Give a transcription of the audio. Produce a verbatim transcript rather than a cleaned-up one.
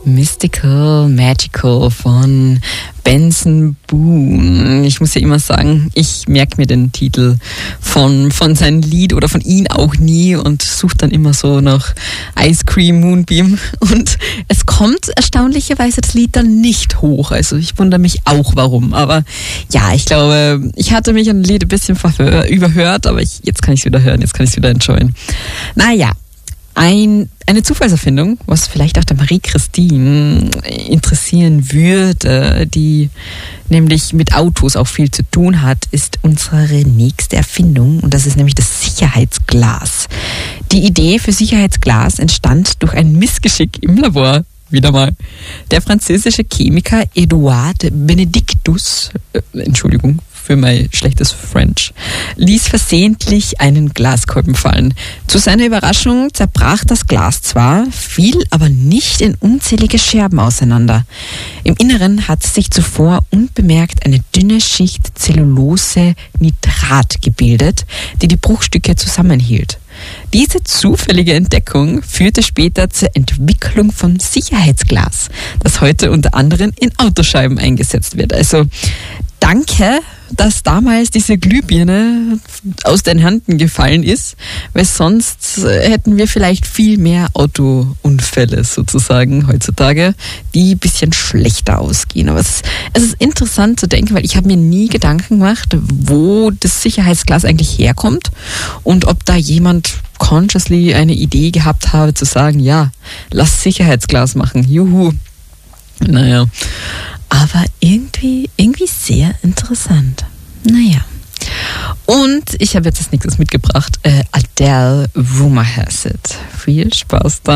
Mystical, Magical von Benson Boone. Ich muss ja immer sagen, ich merke mir den Titel von, von seinem Lied oder von ihm auch nie und suche dann immer so nach Ice Cream Moonbeam. Und es kommt erstaunlicherweise das Lied dann nicht hoch. Also ich wundere mich auch, warum. Aber ja, ich glaube, ich hatte mich an dem Lied ein bisschen verhör- überhört, aber ich, jetzt kann ich es wieder hören, jetzt kann ich es wieder enjoyen. Naja. Ein, eine Zufallserfindung, was vielleicht auch der Marie-Christine interessieren würde, die nämlich mit Autos auch viel zu tun hat, ist unsere nächste Erfindung und das ist nämlich das Sicherheitsglas. Die Idee für Sicherheitsglas entstand durch ein Missgeschick im Labor. Wieder mal. Der französische Chemiker Edouard Benedictus, äh, Entschuldigung für mein schlechtes French, ließ versehentlich einen Glaskolben fallen. Zu seiner Überraschung zerbrach das Glas zwar, fiel aber nicht in unzählige Scherben auseinander. Im Inneren hat sich zuvor unbemerkt eine dünne Schicht Zellulose-Nitrat gebildet, die die Bruchstücke zusammenhielt. Diese zufällige Entdeckung führte später zur Entwicklung von Sicherheitsglas, das heute unter anderem in Autoscheiben eingesetzt wird. Also danke, dass damals diese Glühbirne aus den Händen gefallen ist, weil sonst hätten wir vielleicht viel mehr Autounfälle sozusagen heutzutage, die ein bisschen schlechter ausgehen. Aber es, es ist interessant zu denken, weil ich habe mir nie Gedanken gemacht, wo das Sicherheitsglas eigentlich herkommt und ob da jemand consciously eine Idee gehabt habe zu sagen, ja, lass Sicherheitsglas machen, juhu. Naja, aber irgendwie, irgendwie sehr interessant. Naja. Und ich habe jetzt als nächstes mitgebracht, äh, Adele, Rumor Has It. Viel Spaß da.